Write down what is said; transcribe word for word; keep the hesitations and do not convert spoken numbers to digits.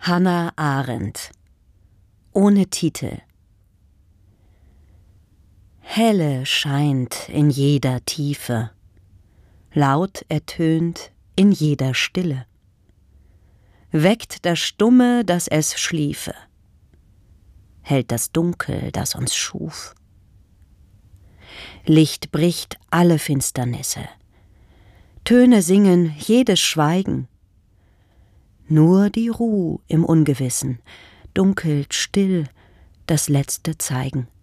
Hannah Arendt. Ohne Titel. Helle scheint in jeder Tiefe, laut ertönt in jeder Stille, weckt das Stumme, dass es schliefe, hält das Dunkel, das uns schuf. Licht bricht alle Finsternisse, Töne singen jedes Schweigen, nur die Ruh im Ungewissen dunkelt still das letzte Zeigen.